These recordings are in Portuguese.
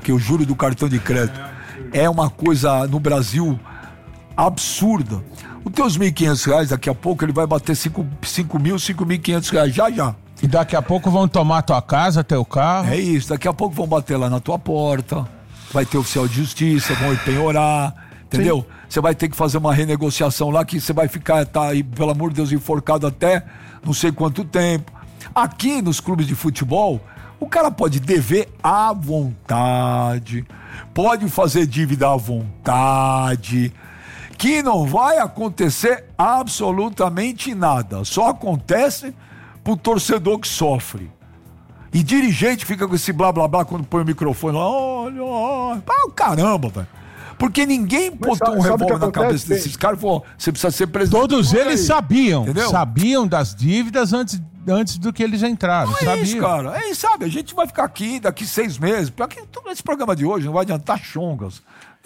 porque o juro do cartão de crédito é uma coisa no Brasil absurda. Os teus R$1.500, daqui a pouco ele vai bater 5.000, R$5.500, já. E daqui a pouco vão tomar tua casa, teu carro. É isso, daqui a pouco vão bater lá na tua porta, vai ter oficial de justiça, vão penhorar, entendeu? Sim. Você vai ter que fazer uma renegociação lá que você vai ficar, aí, pelo amor de Deus, enforcado até não sei quanto tempo. Aqui nos clubes de futebol, o cara pode dever à vontade, pode fazer dívida à vontade, que não vai acontecer absolutamente nada. Só acontece pro torcedor que sofre. E dirigente fica com esse blá blá blá quando põe o microfone lá, olha, caramba, velho. Porque ninguém botou um revólver na cabeça desses caras e falou, você precisa ser presidente. Todos eles sabiam, entendeu? Sabiam das dívidas antes do que eles entraram. Não é isso, cara. É isso, sabe? A gente vai ficar aqui daqui 6 meses. Porque esse programa de hoje não vai adiantar chongas.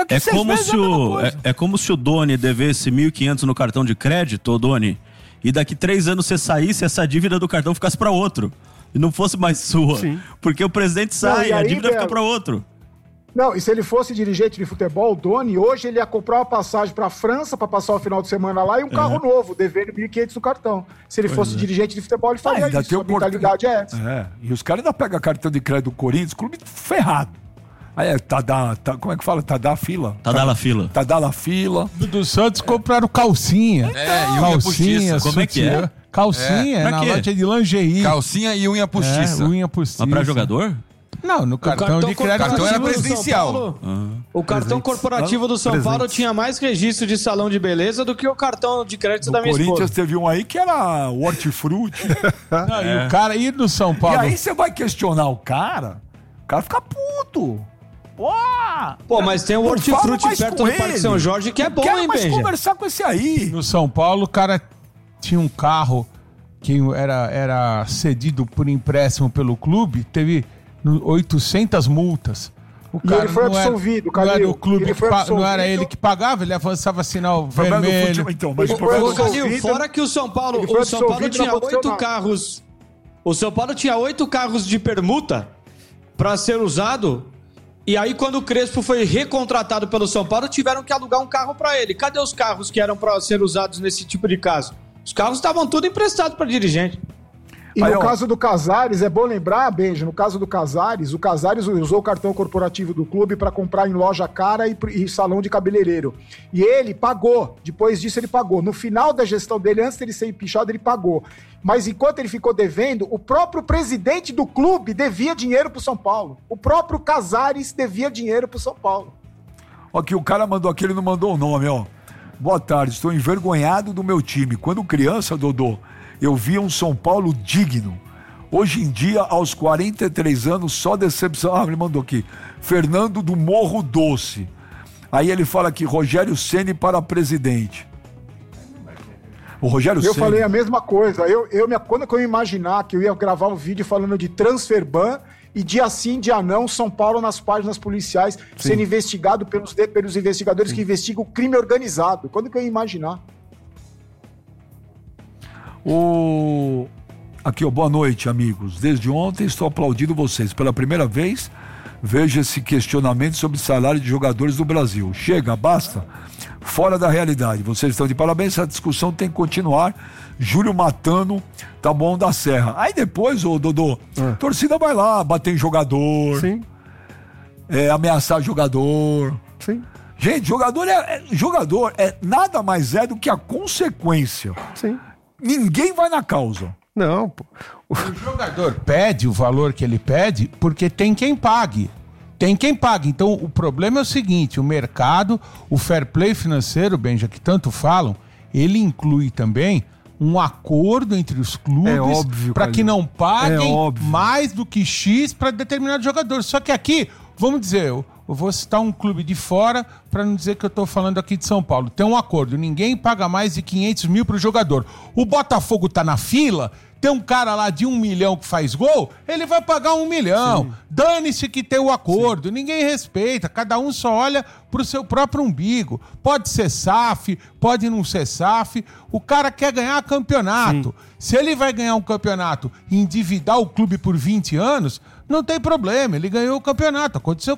É como se o Doni devesse 1.500 no cartão de crédito, Doni, e daqui 3 anos você saísse, essa dívida do cartão ficasse para outro. E não fosse mais sua. Sim. Porque o presidente sai, a dívida fica para outro. Não, e se ele fosse dirigente de futebol, o Doni, hoje ele ia comprar uma passagem para a França para passar o final de semana lá e um carro novo, devendo 1.500 no cartão. Se ele fosse dirigente de futebol, ele faria isso. A mentalidade é essa. E os caras ainda pegam cartão de crédito do Corinthians, clube ferrado. Aí como é que fala? Tadá fila. Do Santos compraram calcinha. E unha postiça. Como é que é? Calcinha, na loja de lingerie. Calcinha e unha postiça. Unha postiça. Mas pra jogador? Não, no cartão de crédito. O cartão era presidencial. O cartão corporativo do São Paulo tinha mais registro de salão de beleza do que o cartão de crédito da minha esposa. O Corinthians teve um aí que era hortifruti. E o cara ir no São Paulo. E aí você vai questionar o cara fica puto. Pô, mas tem o hortifruti perto do Parque São Jorge que é bom, hein, Benja? Conversar com esse aí. No São Paulo, o cara tinha um carro que era cedido por empréstimo pelo clube, teve 800 multas. O cara, e ele foi absolvido, não era o clube, não era ele que pagava, ele avançava sinal vermelho. Fora que o São Paulo tinha 8 carros. O São Paulo tinha 8 carros de permuta para ser usado. E aí, quando o Crespo foi recontratado pelo São Paulo, tiveram que alugar um carro para ele. Cadê os carros que eram para ser usados nesse tipo de caso? Os carros estavam tudo emprestados para dirigente. E no caso do Casares, é bom lembrar, Benja, no caso do Casares, o Casares usou o cartão corporativo do clube para comprar em loja cara e salão de cabeleireiro. E ele pagou, depois disso ele pagou. No final da gestão dele, antes dele ser empichado, ele pagou. Mas enquanto ele ficou devendo, o próprio presidente do clube devia dinheiro pro São Paulo. O próprio Casares devia dinheiro pro São Paulo. Aqui, o cara mandou aqui, ele não mandou o nome, ó. Boa tarde, estou envergonhado do meu time. Quando criança, Dodô, eu via um São Paulo digno. Hoje em dia, aos 43 anos, só decepção. Ele mandou aqui. Fernando do Morro Doce. Aí ele fala aqui, Rogério Ceni para presidente. O Rogério Ceni. Eu falei a mesma coisa. Quando eu imaginar que eu ia gravar um vídeo falando de transferban e dia sim, dia não, São Paulo nas páginas policiais sendo investigado pelos investigadores que investigam o crime organizado. Quando que eu ia imaginar? Aqui, ó, boa noite, amigos. Desde ontem estou aplaudindo vocês. Pela primeira vez, vejo esse questionamento sobre salário de jogadores do Brasil. Chega, basta. Fora da realidade. Vocês estão de parabéns, essa discussão tem que continuar. Júlio Matano, tá bom da Serra. Aí depois, Dodô, torcida vai lá, bater em jogador. Sim. Ameaçar jogador. Sim. Gente, jogador nada mais do que a consequência. Sim. Ninguém vai na causa. Não, pô. O jogador pede o valor que ele pede porque tem quem pague. Então, o problema é o seguinte, o mercado, o fair play financeiro, Benja, que tanto falam, ele inclui também um acordo entre os clubes para que não paguem mais do que X para determinado jogador. Só que aqui, vamos dizer, eu vou citar um clube de fora para não dizer que eu estou falando aqui de São Paulo. Tem um acordo, ninguém paga mais de 500 mil para o jogador. O Botafogo tá na fila, tem um cara lá de 1 milhão que faz gol, ele vai pagar 1 milhão. Sim. Dane-se que tem o acordo. Sim. Ninguém respeita, cada um só olha pro seu próprio umbigo. Pode ser SAF, pode não ser SAF. O cara quer ganhar campeonato. Sim. Se ele vai ganhar um campeonato e endividar o clube por 20 anos, não tem problema, ele ganhou o campeonato. Aconteceu